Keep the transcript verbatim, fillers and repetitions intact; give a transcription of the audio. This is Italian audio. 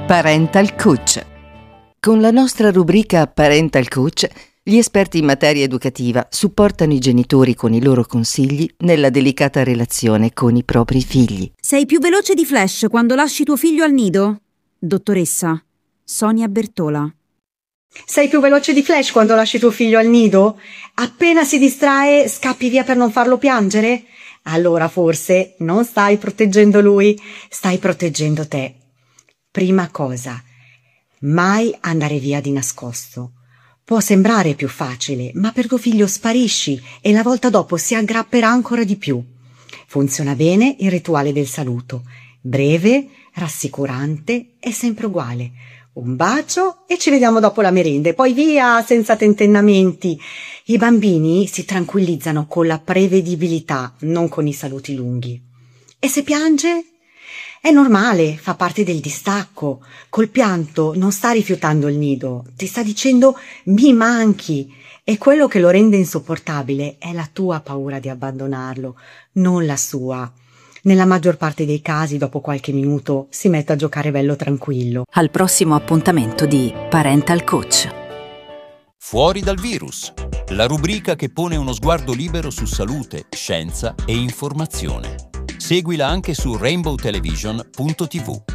Parental Coach. Con la nostra rubrica Parental Coach, gli esperti in materia educativa supportano i genitori con i loro consigli nella delicata relazione con i propri figli. Sei più veloce di Flash quando lasci tuo figlio al nido? Dottoressa Sonia Bertola. Sei più veloce di Flash quando lasci tuo figlio al nido? Appena si distrae, scappi via per non farlo piangere? Allora forse non stai proteggendo lui, stai proteggendo te. Prima cosa, mai andare via di nascosto. Può sembrare più facile, ma per tuo figlio sparisci e la volta dopo si aggrapperà ancora di più. Funziona bene il rituale del saluto. Breve, rassicurante e sempre uguale. Un bacio e ci vediamo dopo la merenda, e poi via senza tentennamenti. I bambini si tranquillizzano con la prevedibilità, non con i saluti lunghi. E se piange? È normale, fa parte del distacco. Col pianto non sta rifiutando il nido, ti sta dicendo mi manchi, e quello che lo rende insopportabile è la tua paura di abbandonarlo, non la sua. Nella maggior parte dei casi, dopo qualche minuto, si mette a giocare bello tranquillo. Al prossimo appuntamento di Parental Coach. Fuori dal virus, la rubrica che pone uno sguardo libero su salute, scienza e informazione. Seguila anche su rainbow television punto tivù.